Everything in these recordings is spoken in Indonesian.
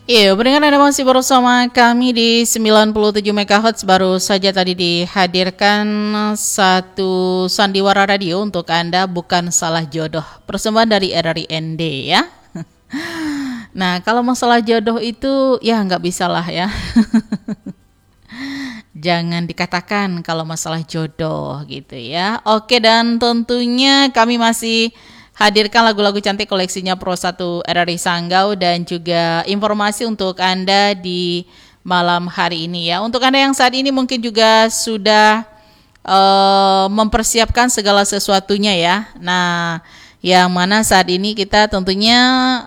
Iya, pendengar Anda masih bersama kami di 97 MHz. Baru saja tadi dihadirkan satu sandiwara radio untuk Anda, bukan salah jodoh. Persembahan dari RRIND ya. Nah, kalau masalah jodoh itu ya nggak bisa lah ya. Jangan dikatakan kalau masalah jodoh gitu ya. Oke, dan tentunya kami masih hadirkan lagu-lagu cantik koleksinya Pro 1 RRI Sanggau dan juga informasi untuk Anda di malam hari ini ya. Untuk Anda yang saat ini mungkin juga sudah mempersiapkan segala sesuatunya ya. Nah, yang mana saat ini kita tentunya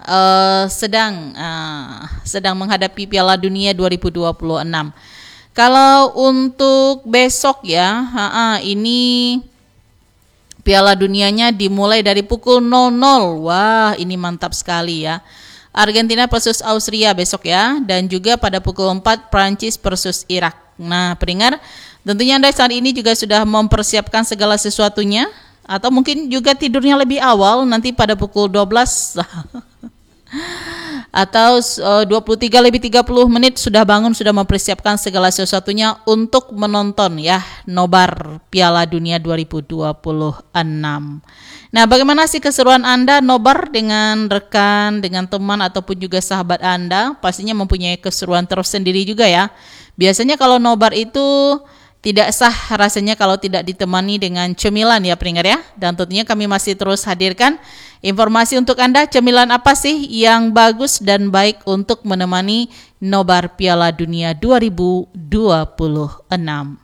sedang menghadapi Piala Dunia 2026. Kalau untuk besok ya, ini Piala Dunianya dimulai dari pukul 00. Wah, ini mantap sekali ya. Argentina versus Austria besok ya. Dan juga pada pukul 4 Prancis versus Irak. Nah, pendengar, tentunya Anda saat ini juga sudah mempersiapkan segala sesuatunya. Atau mungkin juga tidurnya lebih awal, nanti pada pukul 12 atau 23:30 sudah bangun, sudah mempersiapkan segala sesuatunya untuk menonton ya nobar Piala Dunia 2026. Nah, bagaimana sih keseruan Anda nobar dengan rekan, dengan teman ataupun juga sahabat Anda? Pastinya mempunyai keseruan tersendiri juga ya. Biasanya kalau nobar itu tidak sah rasanya kalau tidak ditemani dengan cemilan ya pendengar ya. Dan tentunya kami masih terus hadirkan informasi untuk Anda, cemilan apa sih yang bagus dan baik untuk menemani nobar Piala Dunia 2026.